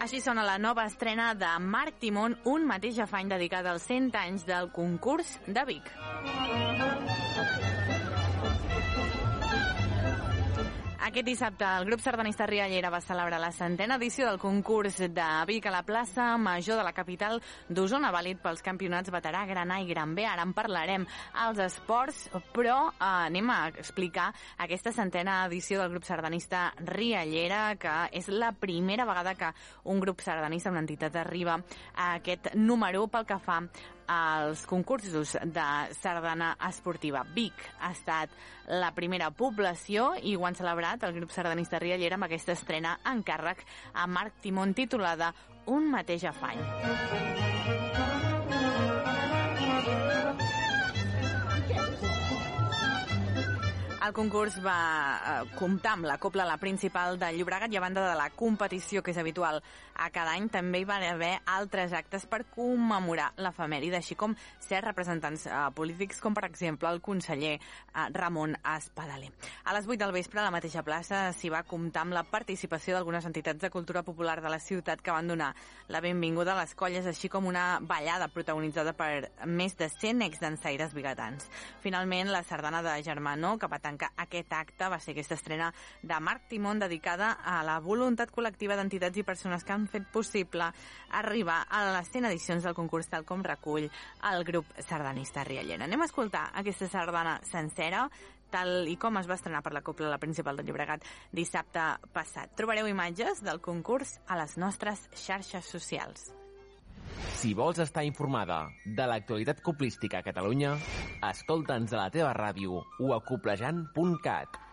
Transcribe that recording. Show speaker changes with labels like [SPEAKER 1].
[SPEAKER 1] Així sona la nova estrena de Marc Timón, Un mateix afany, dedicada als 100 anys del concurs de Vic. Aquest dissabte el grup sardanista Riallera va celebrar la 100a edició del concurs de Vic a la plaça Major de la capital d'Osona, vàlid pels campionats veterà, Gran A i Gran B. Ara en parlarem als esports, però anem a explicar aquesta 100a edició del grup sardanista Riallera, que és la primera vegada que un grup sardanista, una entitat, arriba a aquest número pel que fa als concursos de sardana esportiva. Vic ha estat la primera població i ho han celebrat el grup sardanista Riallera amb aquesta estrena en càrrec a Marc Timón, titulada Un mateix afany. El concurs va comptar amb la cobla La Principal de Llobregat i a banda de la competició que és habitual a cada any també hi va haver altres actes per commemorar l'efemèride, així com certs representants polítics com per exemple el conseller Ramon Espadaler. A les 8 del vespre a la mateixa plaça s'hi va comptar amb la participació d'algunes entitats de cultura popular de la ciutat que van donar la benvinguda a les colles, així com una ballada protagonitzada per més de 100 exdansaires biguetans. Finalment, la sardana de Germanó, que va tancar aquest acte, va ser aquesta estrena de Marc Timón dedicada a la voluntat col·lectiva d'entitats i persones que han fet possible arribar a les 100 edicions del concurs, tal com recull el grup sardanista Riallera. Anem a escoltar aquesta sardana sencera, tal i com es va estrenar per la cobla La Principal de Llobregat dissabte passat. Trobareu imatges del concurs a les nostres xarxes socials.
[SPEAKER 2] Si vols estar informada de l'actualitat coplística a Catalunya, escolta'ns a la teva ràdio o a coplejant.cat.